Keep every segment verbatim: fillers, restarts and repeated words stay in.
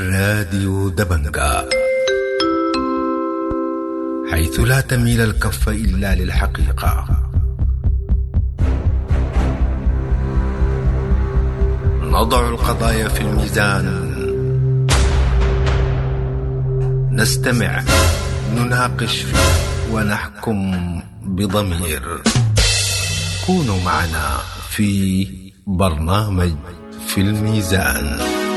راديو دبنجا، حيث لا تميل الكف إلا للحقيقة. نضع القضايا في الميزان، نستمع، نناقش ونحكم بضمير. كونوا معنا في برنامج في الميزان.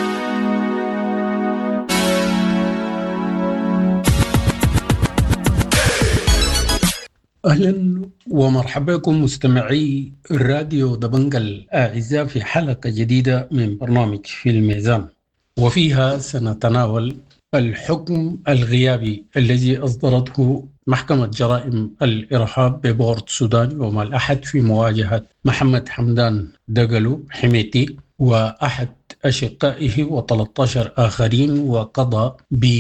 أهلا ومرحبا بكم مستمعي الراديو دبنجا الأعزاء في حلقة جديدة من برنامج في الميزان، وفيها سنتناول الحكم الغيابي الذي أصدرته محكمة جرائم الإرهاب ببورت السودان يوم الأحد في مواجهة محمد حمدان دقلو حميتي وأحد أشقائه وثلاثة عشر آخرين، وقضى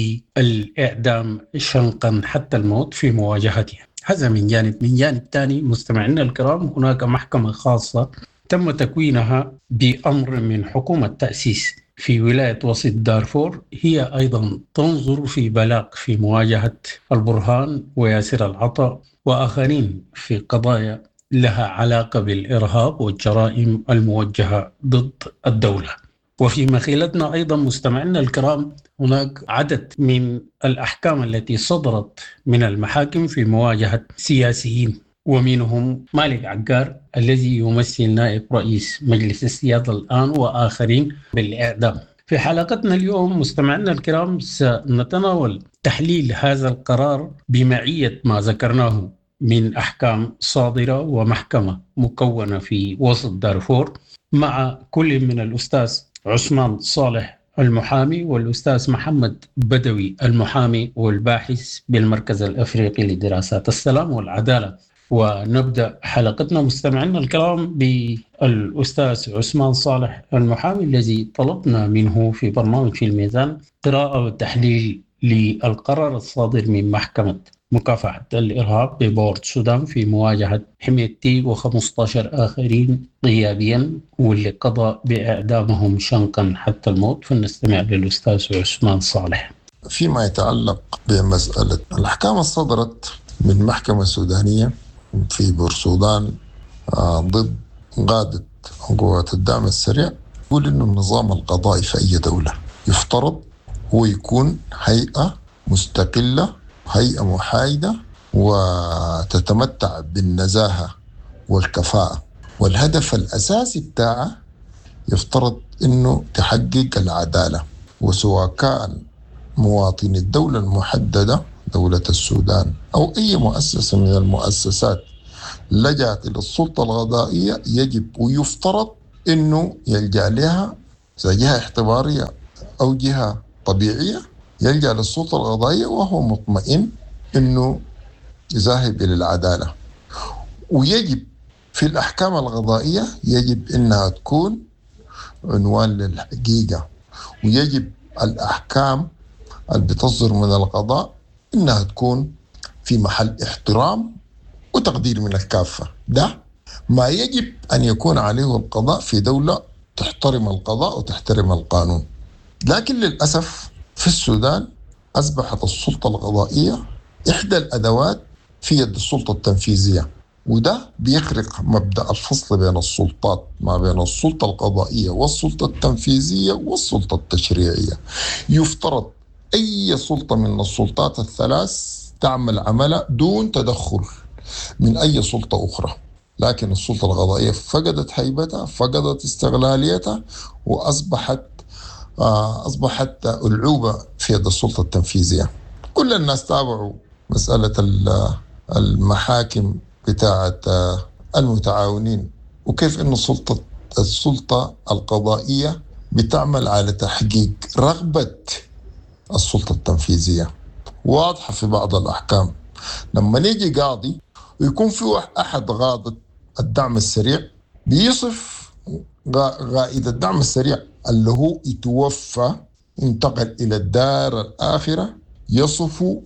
بالإعدام شنقا حتى الموت في مواجهته. هذا من جانب. من جانب ثاني مستمعينا الكرام، هناك محكمة خاصة تم تكوينها بأمر من حكومة تأسيس في ولاية وسط دارفور، هي أيضا تنظر في بلاغ في مواجهة البرهان وياسر العطا وآخرين في قضايا لها علاقة بالإرهاب والجرائم الموجهة ضد الدولة. وفي مخيلتنا أيضا مستمعينا الكرام، هناك عدد من الأحكام التي صدرت من المحاكم في مواجهة سياسيين، ومنهم مالك عقار الذي يمثل نائب رئيس مجلس السيادة الآن وآخرين بالإعدام. في حلقتنا اليوم مستمعينا الكرام سنتناول تحليل هذا القرار بمعية ما ذكرناه من أحكام صادرة ومحكمة مكونة في وسط دارفور، مع كل من الأستاذ عثمان صالح المحامي والأستاذ محمد بدوي المحامي والباحث بالمركز الأفريقي لدراسات السلام والعدالة. ونبدأ حلقتنا مستمعينا الكرام بالأستاذ عثمان صالح المحامي الذي طلبنا منه في برنامج في الميزان قراءة وتحليل للقرار الصادر من محكمة مكافحة الإرهاب ببورت السودان في مواجهة حميتي وخمسة عشر آخرين غيابيا، واللي قضى بإعدامهم شنقا حتى الموت. فنستمع للأستاذ عثمان صالح. فيما يتعلق بمسألة الأحكام الصدرت من محكمة سودانية في بورسودان ضد قادة قوات الدعم السريع، يقول إنه النظام القضائي في أي دولة يفترض هو يكون هيئة مستقلة، هيئة محايدة وتتمتع بالنزاهة والكفاءة، والهدف الأساسي بتاعه يفترض إنه تحقق العدالة. وسواء كان مواطني الدولة المحددة دولة السودان أو أي مؤسسة من المؤسسات لجأت إلى السلطة القضائية، يجب ويفترض إنه يلجأ لها إذا جهة اعتبارية أو جهة طبيعية، يلجأ للسلطة القضائية وهو مطمئن إنه يذهب إلى العدالة. ويجب في الأحكام القضائية يجب إنها تكون عنوان للحقيقة، ويجب الأحكام اللي بتصدر من القضاء إنها تكون في محل احترام وتقدير من الكافة. ده ما يجب أن يكون عليه القضاء في دولة تحترم القضاء وتحترم القانون. لكن للأسف في السودان أصبحت السلطة القضائية إحدى الأدوات في يد السلطة التنفيذية، وده بيخرق مبدأ الفصل بين السلطات ما بين السلطة القضائية والسلطة التنفيذية والسلطة التشريعية. يفترض أي سلطة من السلطات الثلاث تعمل عملها دون تدخل من أي سلطة أخرى، لكن السلطة القضائية فقدت هيبتها، فقدت استقلاليتها، وأصبحت أصبحت ألعوبة في يد السلطة التنفيذية. كل الناس تابعوا مسألة المحاكم بتاعة المتعاونين، وكيف أن السلطة السلطة القضائية بتعمل على تحقيق رغبة السلطة التنفيذية. واضحة في بعض الأحكام لما نيجي قاضي ويكون في أحد قادة الدعم السريع بيصف قائد الدعم السريع اللي هو يتوفى انتقل إلى الدار الآخرة، يصفه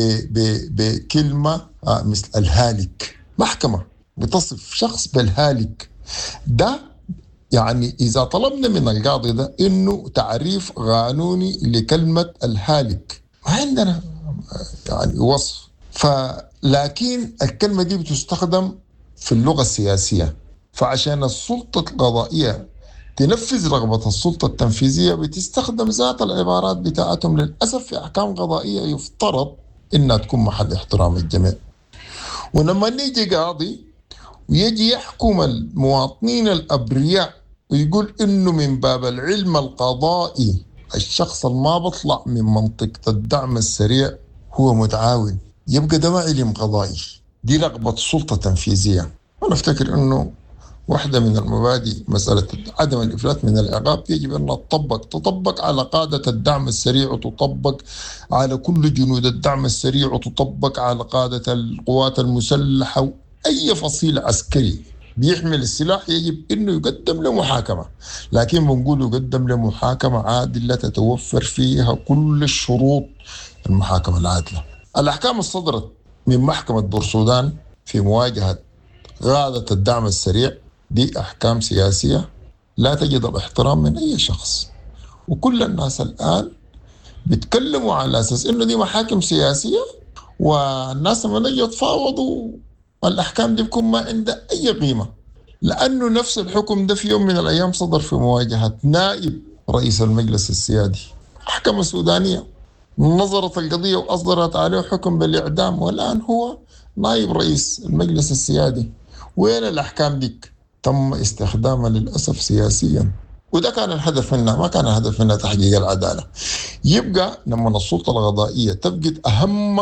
بكلمة مثل الهالك. محكمة بتصف شخص بالهالك، ده يعني إذا طلبنا من القاضي ده إنه تعريف قانوني لكلمة الهالك، ما عندنا يعني وصف. فلكن الكلمة دي بتستخدم في اللغة السياسية، فعشان السلطة القضائية تنفذ رغبة السلطة التنفيذية بتستخدم ذات العبارات بتاعتهم. للأسف في أحكام قضائية يفترض إنها تكون محل احترام الجميع. ولما نيجي قاضي ويجي يحكم المواطنين الأبرياء ويقول إنه من باب العلم القضائي الشخص اللي ما بطلع من منطقة الدعم السريع هو متعاون، يبقى ده ما علم قضائي، دي رغبة السلطة التنفيذية. أنا أفتكر إنه واحدة من المبادئ مسألة عدم الإفلات من العقاب يجب أن تطبق تطبق على قادة الدعم السريع، وتطبق على كل جنود الدعم السريع، وتطبق على قادة القوات المسلحة. أي فصيل عسكري بيحمل السلاح يجب أنه يقدم لمحاكمة، لكن بنقول يقدم لمحاكمة عادلة تتوفر فيها كل الشروط المحاكمة العادلة. الأحكام الصدرت من محكمة بورسودان في مواجهة قادة الدعم السريع دي أحكام سياسية لا تجد الاحترام من أي شخص، وكل الناس الآن بيتكلموا على أساس إنه دي محاكم سياسية، والناس لما يجوا يتفاوضوا الأحكام دي بكون ما عندها أي قيمة، لأنه نفس الحكم ده في يوم من الأيام صدر في مواجهة نائب رئيس المجلس السيادي. محكمة سودانية نظرت القضية وأصدرت عليه حكم بالإعدام، والآن هو نائب رئيس المجلس السيادي. وين الأحكام ديك؟ تم استخدامها للأسف سياسيا، وده كان الهدف منها، ما كان الهدف منها تحقيق العدالة. يبقى لما السلطة القضائية تفقد أهم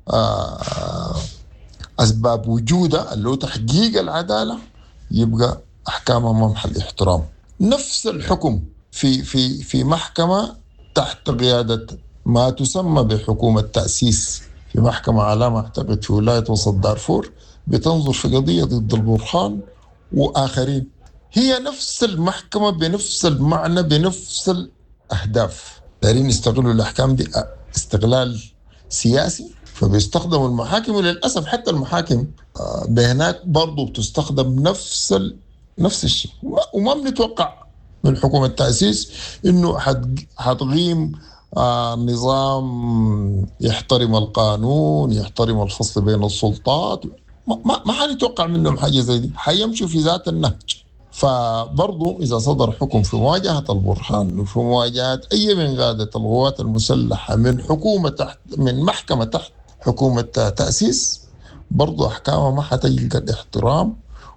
آه أسباب وجودها اللي هو تحقيق العدالة، يبقى أحكامها ما محل احترام. نفس الحكم في في في محكمة تحت قيادة ما تسمى بحكومة تأسيس، في محكمة على ما أعتقد في ولاية وسط دارفور بتنظر في قضية ضد البرهان وآخرين، هي نفس المحكمة بنفس المعنى بنفس الأهداف. دارين يستغلوا الأحكام دي استغلال سياسي، فبيستخدموا المحاكم، وللأسف حتى المحاكم بهناك برضو بتستخدم نفس ال... نفس الشيء. وما بنتوقع من حكومة التأسيس إنه حتقيم آه نظام يحترم القانون، يحترم الفصل بين السلطات. ما ما حنتوقع منهم حاجة زي دي، حيمشوا في ذات النهج. فبرضو إذا صدر حكم في مواجهة البرهان وفي مواجهة أي من قادة القوات المسلحة من حكومة تحت من محكمة تحت حكومة تأسيس، برضو أحكامها ما حتلقى الاحترام،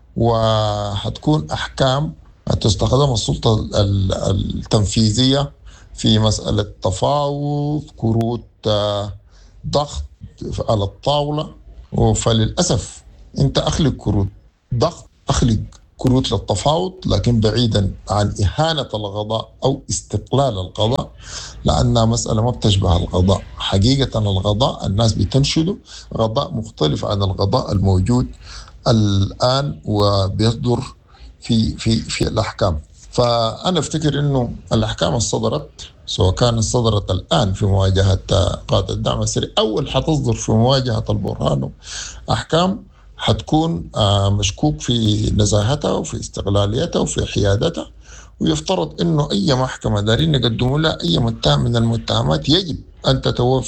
وحتكون أحكام تستخدم السلطة التنفيذية في مسألة تفاوض، كروت ضغط على الطاولة. فللأسف أنت أخلق كروت ضغط، أخلق كروت للتفاوض، لكن بعيدا عن إهانة القضاء أو استقلال القضاء، لأنها مسألة ما بتشبه القضاء. حقيقة القضاء الناس بتنشده قضاء مختلف عن القضاء الموجود الآن وبيصدر في في في الأحكام. فأنا أفتكر إنه الأحكام الصدرت سواء كانت صدرت الآن في مواجهة قادة الدعم السريع أو اللي حتصدر في مواجهة البرهان، أحكام حتكون مشكوك في نزاهتها وفي استقلاليتها وفي حيادتها. ويفترض إنه أي محكمة دارين يقدموا لها أي متهم من المتهمات يجب أن تتوفر